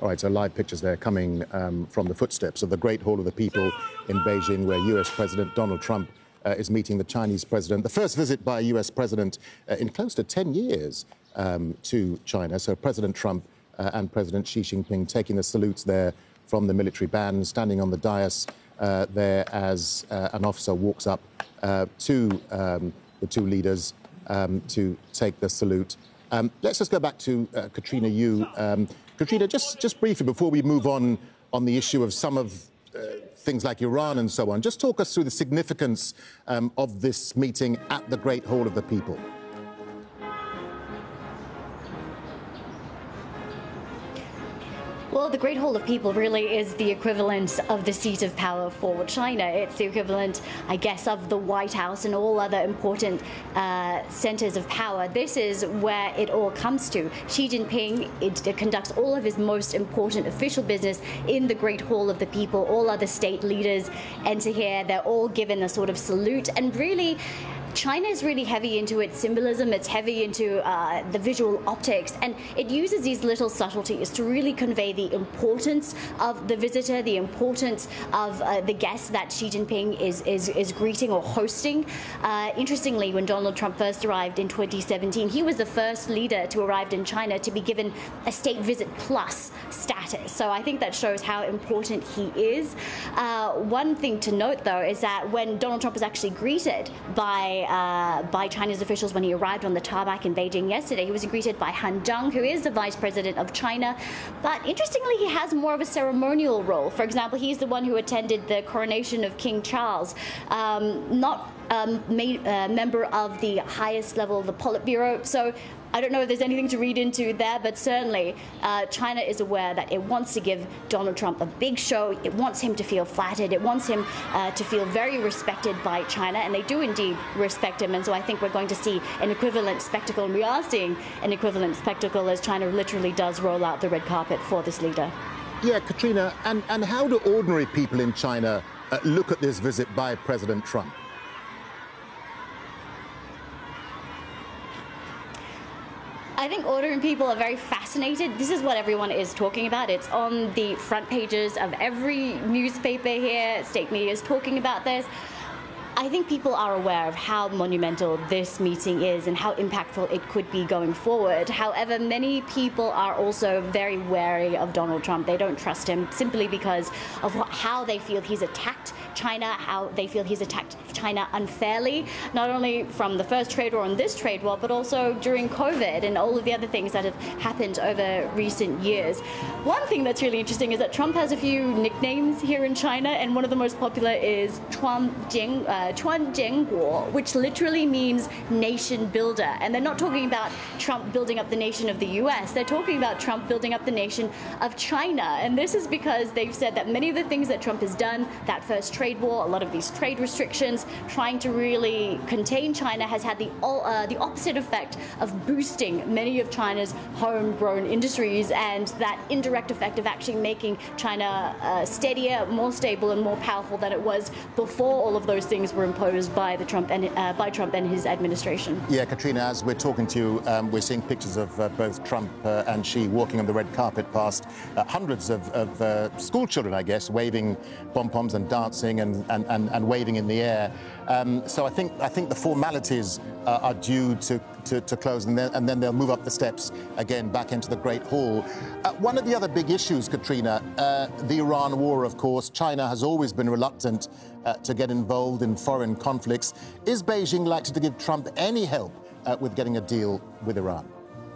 All right, so live pictures there coming from the footsteps of the Great Hall of the People in Beijing, where US President Donald Trump is meeting the Chinese president. The first visit by a US president in close to 10 years to China. So President Trump and President Xi Jinping taking the salutes there from the military band, standing on the dais there as an officer walks up to the two leaders to take the salute. Let's just go back to Katrina Yu. Katrina, just briefly, before we move on the issue of some of things like Iran and so on, just talk us through the significance of this meeting at the Great Hall of the People. Well, the Great Hall of People really is the equivalent of the seat of power for China. It's the equivalent, I guess, of the White House and all other important centers of power. This is where it all comes to. Xi Jinping conducts all of his most important official business in the Great Hall of the People. All other state leaders enter here. They're all given a sort of salute, and really, China is really heavy into its symbolism. It's heavy into the visual optics, and it uses these little subtleties to really convey the importance of the visitor, the importance of the guest that Xi Jinping is greeting or hosting. Interestingly, when Donald Trump first arrived in 2017, he was the first leader to arrive in China to be given a state visit plus status. So I think that shows how important he is. One thing to note, though, is that when Donald Trump was actually greeted by China's officials when he arrived on the tarmac in Beijing yesterday, he was greeted by Han Zheng, who is the vice president of China. But interestingly, he has more of a ceremonial role. For example, he's the one who attended the coronation of King Charles, not member of the highest level of the Politburo. So I don't know if there's anything to read into there, but certainly China is aware that it wants to give Donald Trump a big show. It wants him to feel flattered. It wants him to feel very respected by China, and they do indeed respect him. And so I think we're going to see an equivalent spectacle, and we are seeing an equivalent spectacle as China literally does roll out the red carpet for this leader. Yeah, Katrina, and how do ordinary people in China look at this visit by President Trump? I think ordinary people are very fascinated. This is what everyone is talking about. It's on the front pages of every newspaper here. State media is talking about this. I think people are aware of how monumental this meeting is and how impactful it could be going forward. However, many people are also very wary of Donald Trump. They don't trust him simply because of how they feel he's attacked China, how they feel he's attacked China unfairly, not only from the first trade war and this trade war, but also during COVID and all of the other things that have happened over recent years. One thing that's really interesting is that Trump has a few nicknames here in China, and one of the most popular is Chuan Jianguo, which literally means nation builder. And they're not talking about Trump building up the nation of the US, they're talking about Trump building up the nation of China. And this is because they've said that many of the things that Trump has done, that first trade war, a lot of these trade restrictions, trying to really contain China, has had the opposite effect of boosting many of China's homegrown industries, and that indirect effect of actually making China steadier, more stable, and more powerful than it was before all of those things were imposed by Trump and his administration. Yeah, Katrina, as we're talking to you, we're seeing pictures of both Trump and Xi walking on the red carpet past hundreds of school children, I guess, waving pom-poms and dancing and waving in the air. So I think the formalities are due to close, and then they'll move up the steps again back into the Great Hall. One of the other big issues, Katrina, the Iran war, of course. China has always been reluctant to get involved in foreign conflicts. Is Beijing likely to give Trump any help with getting a deal with Iran?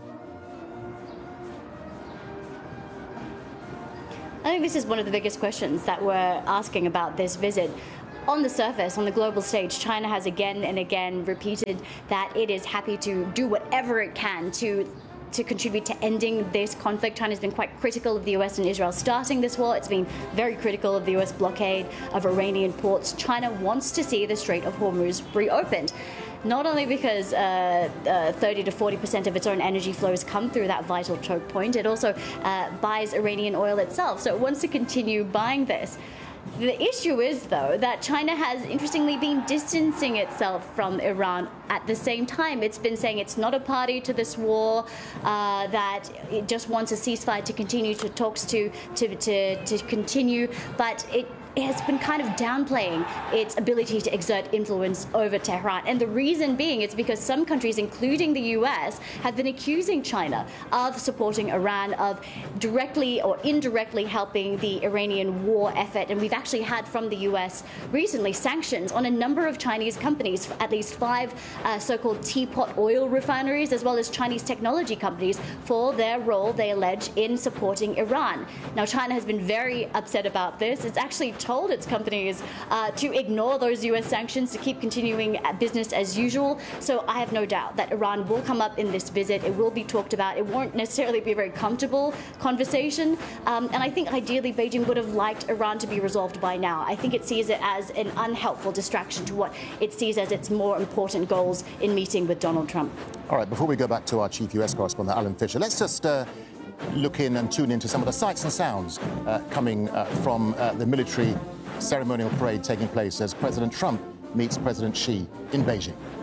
I think this is one of the biggest questions that we're asking about this visit. On the surface, on the global stage, China has again and again repeated that it is happy to do whatever it can to contribute to ending this conflict. China's been quite critical of the US and Israel starting this war. It's been very critical of the US blockade of Iranian ports. China wants to see the Strait of Hormuz reopened. Not only because 30 to 40% of its own energy flows come through that vital choke point, it also buys Iranian oil itself. So it wants to continue buying this. The issue is, though, that China has interestingly been distancing itself from Iran. At the same time, it's been saying it's not a party to this war, that it just wants a ceasefire to continue, to talks to continue, but it has been kind of downplaying its ability to exert influence over Tehran. And the reason being is because some countries, including the US, have been accusing China of supporting Iran, of directly or indirectly helping the Iranian war effort. And we've actually had from the US recently sanctions on a number of Chinese companies, at least 5 so-called teapot oil refineries, as well as Chinese technology companies, for their role, they allege, in supporting Iran. Now, China has been very upset about this. It's actually told its companies to ignore those US sanctions, to keep continuing business as usual. So I have no doubt that Iran will come up in this visit. It will be talked about. It won't necessarily be a very comfortable conversation. And I think ideally Beijing would have liked Iran to be resolved by now. I think it sees it as an unhelpful distraction to what it sees as its more important goals in meeting with Donald Trump. All right, before we go back to our chief US correspondent, Alan Fisher, let's just look in and tune into some of the sights and sounds coming from the military ceremonial parade taking place as President Trump meets President Xi in Beijing.